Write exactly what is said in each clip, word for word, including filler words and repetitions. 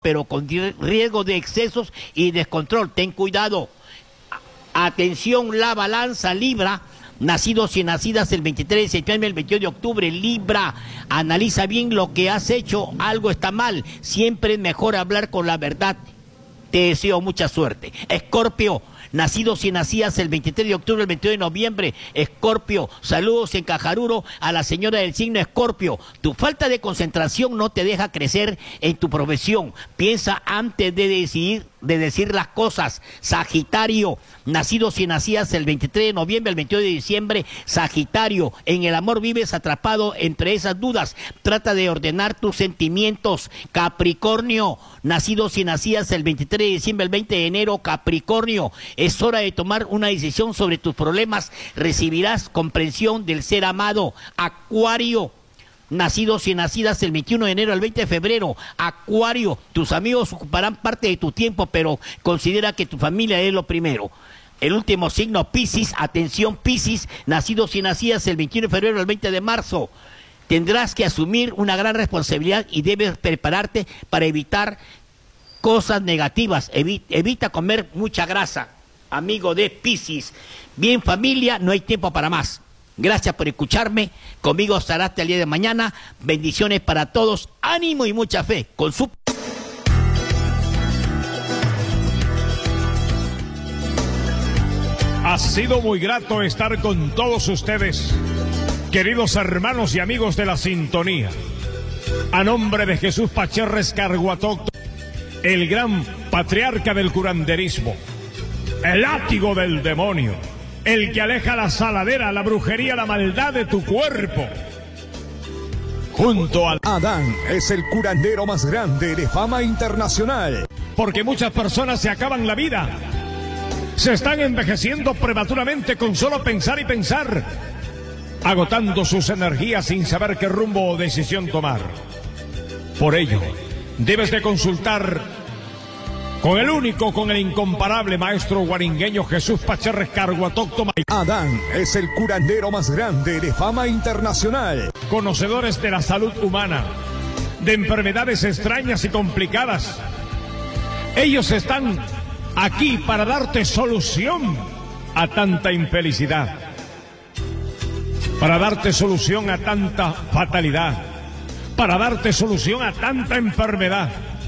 pero con riesgo de excesos y descontrol. Ten cuidado. Atención, la balanza Libra, nacidos y nacidas el veintitrés de septiembre, el veintiocho de octubre, Libra, analiza bien lo que has hecho, algo está mal, siempre es mejor hablar con la verdad. Te deseo mucha suerte. Escorpio, nacidos y nacidas el veintitrés de octubre, el veintiocho de noviembre, Escorpio, saludos en Cajaruro a la señora del signo Escorpio. Tu falta de concentración no te deja crecer en tu profesión. Piensa antes de decidir, de decir las cosas. Sagitario, nacidos y nacidas el veintitrés de noviembre, el veintiocho de diciembre, Sagitario, en el amor vives atrapado entre esas dudas. Trata de ordenar tus sentimientos. Capricornio, nacidos y nacidas el veintitrés de diciembre, el veinte de enero, Capricornio, es hora de tomar una decisión sobre tus problemas. Recibirás comprensión del ser amado. Acuario, nacidos y nacidas el veintiuno de enero al veinte de febrero, Acuario, tus amigos ocuparán parte de tu tiempo, pero considera que tu familia es lo primero. El último signo, Piscis, atención Piscis, nacidos y nacidas el veintiuno de febrero al veinte de marzo, tendrás que asumir una gran responsabilidad y debes prepararte para evitar cosas negativas. Evi- evita comer mucha grasa, amigo de Piscis. Bien, familia, no hay tiempo para más. Gracias por escucharme. Conmigo estará hasta el día de mañana. Bendiciones para todos. Ánimo y mucha fe. Con su... Ha sido muy grato estar con todos ustedes, queridos hermanos y amigos de la sintonía. A nombre de Jesús Pacherres Carguatócto, el gran patriarca del curanderismo, el látigo del demonio, el que aleja la saladera, la brujería, la maldad de tu cuerpo. Junto al... Adán es el curandero más grande de fama internacional. Porque muchas personas se acaban la vida. Se están envejeciendo prematuramente con solo pensar y pensar, agotando sus energías sin saber qué rumbo o decisión tomar. Por ello, debes de consultar con el único, con el incomparable maestro guaringueño Jesús Pacherres Carguatócto. Adán es el curandero más grande de fama internacional. Conocedores de la salud humana, de enfermedades extrañas y complicadas. Ellos están aquí para darte solución a tanta infelicidad, para darte solución a tanta fatalidad, para darte solución a tanta enfermedad.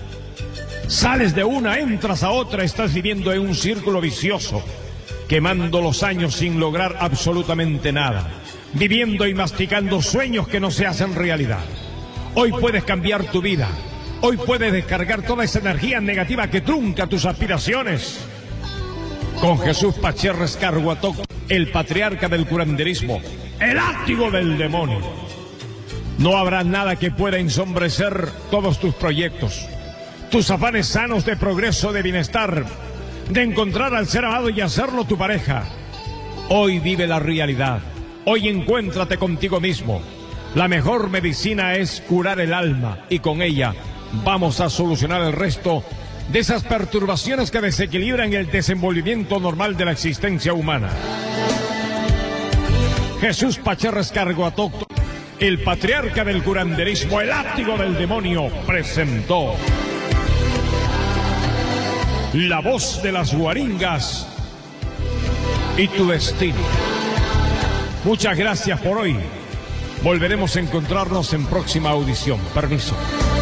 Sales de una, entras a otra, estás viviendo en un círculo vicioso, quemando los años sin lograr absolutamente nada, viviendo y masticando sueños que no se hacen realidad. Hoy puedes cambiar tu vida, hoy puedes descargar toda esa energía negativa que trunca tus aspiraciones. Con Jesús Pacherres Carguatócto, el patriarca del curanderismo, el látigo del demonio. No habrá nada que pueda ensombrecer todos tus proyectos, tus afanes sanos de progreso, de bienestar, de encontrar al ser amado y hacerlo tu pareja. Hoy vive la realidad, hoy encuéntrate contigo mismo. La mejor medicina es curar el alma y con ella vamos a solucionar el resto de esas perturbaciones que desequilibran el desenvolvimiento normal de la existencia humana. Jesús Pacherres Carguatócto, el patriarca del curanderismo, el látigo del demonio, presentó La Voz de las Guaringas y tu destino. Muchas gracias por hoy. Volveremos a encontrarnos en próxima audición. Permiso.